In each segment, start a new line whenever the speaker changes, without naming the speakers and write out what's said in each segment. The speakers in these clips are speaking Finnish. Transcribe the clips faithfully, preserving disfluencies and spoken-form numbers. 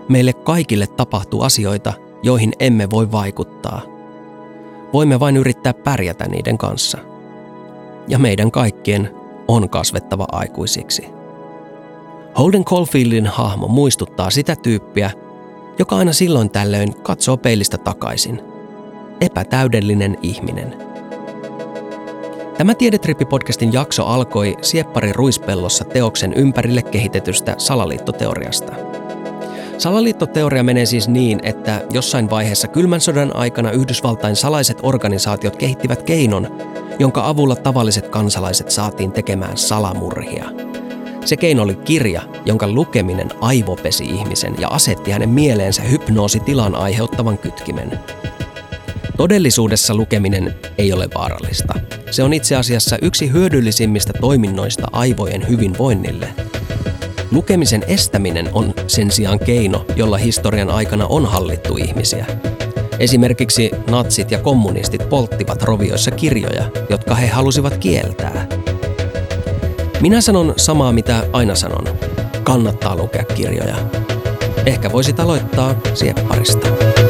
Meille kaikille tapahtuu asioita, joihin emme voi vaikuttaa. Voimme vain yrittää pärjätä niiden kanssa. Ja meidän kaikkien on kasvettava aikuisiksi. Holden Caulfieldin hahmo muistuttaa sitä tyyppiä, joka aina silloin tällöin katsoo peilistä takaisin. Epätäydellinen ihminen. Tämä Tiedetrippi-podcastin jakso alkoi Sieppari Ruispellossa teoksen ympärille kehitetystä salaliittoteoriasta. Salaliittoteoria menee siis niin, että jossain vaiheessa kylmän sodan aikana Yhdysvaltain salaiset organisaatiot kehittivät keinon, jonka avulla tavalliset kansalaiset saatiin tekemään salamurhia. Se keino oli kirja, jonka lukeminen aivopesi ihmisen ja asetti hänen mieleensä hypnoositilan aiheuttavan kytkimen. Todellisuudessa lukeminen ei ole vaarallista. Se on itse asiassa yksi hyödyllisimmistä toiminnoista aivojen hyvinvoinnille. Lukemisen estäminen on sen sijaan keino, jolla historian aikana on hallittu ihmisiä. Esimerkiksi natsit ja kommunistit polttivat rovioissa kirjoja, jotka he halusivat kieltää. Minä sanon samaa, mitä aina sanon. Kannattaa lukea kirjoja. Ehkä voisit aloittaa Siepparista.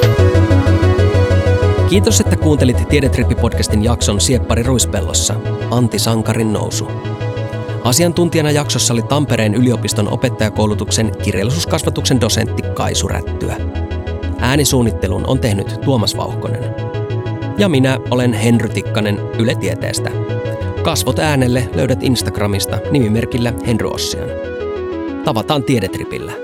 Kiitos, että kuuntelit Tiedetrippi-podcastin jakson Sieppari Ruispellossa, Antti Sankarin nousu. Asiantuntijana jaksossa oli Tampereen yliopiston opettajakoulutuksen kirjallisuuskasvatuksen dosentti Kaisu Rättyä. Äänisuunnittelun on tehnyt Tuomas Vauhkonen. Ja minä olen Henry Tikkanen Yle Tieteestä. Kasvot äänelle löydät Instagramista nimimerkillä Henry Ossian. Tavataan Tiedetripillä.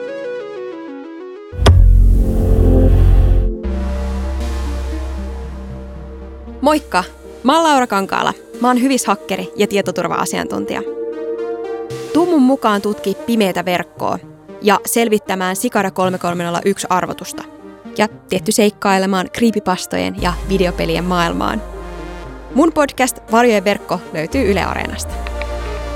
Moikka! Mä oon Laura Kankaala. Mä oon hyvishakkeri ja tietoturva-asiantuntija. Tuu mun mukaan tutkii pimeätä verkkoa ja selvittämään Cicada kolme kolme nolla yksi arvotusta. Ja tietty seikkailemaan creepypastojen ja videopelien maailmaan. Mun podcast Varjojen verkko löytyy Yle Areenasta.